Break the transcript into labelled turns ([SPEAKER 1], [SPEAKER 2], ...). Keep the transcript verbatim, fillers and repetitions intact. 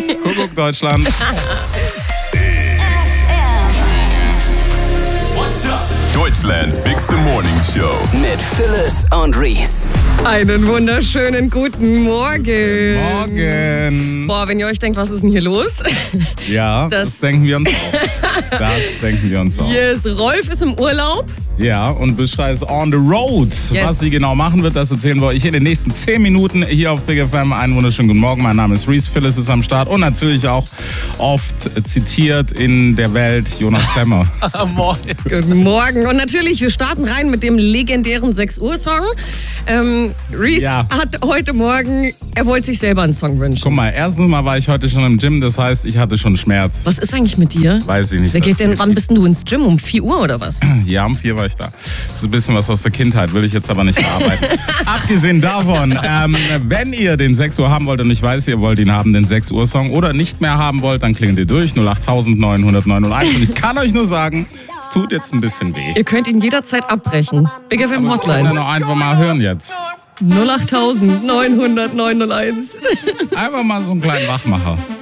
[SPEAKER 1] Kuckuck, Deutschland.
[SPEAKER 2] Deutschlands bigste Morning Show.
[SPEAKER 3] Mit Phyllis und Reese.
[SPEAKER 4] Einen wunderschönen guten Morgen.
[SPEAKER 1] Morgen.
[SPEAKER 4] Boah, wenn ihr euch denkt, was ist denn hier los?
[SPEAKER 1] Ja, das,
[SPEAKER 4] Das-
[SPEAKER 1] denken wir uns auch. Das denken wir uns auch.
[SPEAKER 4] Yes, Rolf ist im Urlaub.
[SPEAKER 1] Ja, und Bescheid ist on the road.
[SPEAKER 4] Yes.
[SPEAKER 1] Was sie genau machen wird, das erzählen wir euch in den nächsten zehn Minuten hier auf Big F M. Einen wunderschönen guten Morgen. Mein Name ist Reese, Phyllis ist am Start und natürlich auch oft zitiert in der Welt Jonas Klemmer.
[SPEAKER 4] Guten Morgen. Und natürlich, wir starten rein mit dem legendären sechs Uhr Song. Ähm, Reese
[SPEAKER 1] Ja.
[SPEAKER 4] hat heute Morgen, er wollte sich selber einen Song wünschen.
[SPEAKER 1] Guck mal, erstens mal war ich heute schon im Gym, das heißt, ich hatte schon Schmerz.
[SPEAKER 4] Was ist eigentlich mit dir?
[SPEAKER 1] Weiß ich nicht.
[SPEAKER 4] Wer
[SPEAKER 1] das
[SPEAKER 4] geht denn,
[SPEAKER 1] ist
[SPEAKER 4] wann bist denn du ins Gym? Um vier Uhr oder was?
[SPEAKER 1] Ja, um vier war ich da. Das ist ein bisschen was aus der Kindheit, will ich jetzt aber nicht bearbeiten. Abgesehen davon, ähm, wenn ihr den sechs Uhr haben wollt und ich weiß, ihr wollt ihn haben, den sechs Uhr Song oder nicht mehr haben wollt, dann klingelt ihr durch null acht neun null neun null eins und ich kann euch nur sagen, es tut jetzt ein bisschen weh.
[SPEAKER 4] Ihr könnt ihn jederzeit abbrechen. Big F M
[SPEAKER 1] Wir können
[SPEAKER 4] Hotline.
[SPEAKER 1] noch einfach mal hören jetzt.
[SPEAKER 4] null acht neun null neun null eins.
[SPEAKER 1] Einfach mal so einen kleinen Wachmacher.